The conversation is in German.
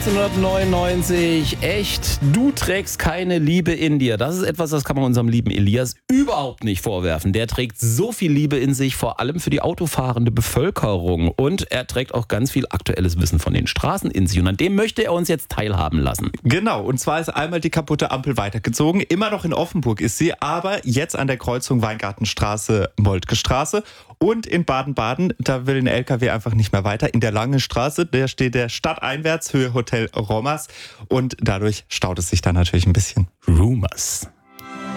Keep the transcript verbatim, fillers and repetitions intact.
neunzehnhundertneunundneunzig. Echt, du trägst keine Liebe in dir. Das ist etwas, das kann man unserem lieben Elias überhaupt nicht vorwerfen. Der trägt so viel Liebe in sich, vor allem für die autofahrende Bevölkerung. Und er trägt auch ganz viel aktuelles Wissen von den Straßen in sich. Und an dem möchte er uns jetzt teilhaben lassen. Genau, und zwar ist einmal die kaputte Ampel weitergezogen. Immer noch in Offenburg ist sie, aber jetzt an der Kreuzung Weingartenstraße, Moltke Straße. Und in Baden-Baden, da will ein L K W einfach nicht mehr weiter. In der Langen Straße, der steht der stadteinwärts, Höhe Hotel Romas. Und dadurch staut es sich dann natürlich ein bisschen. Rumors.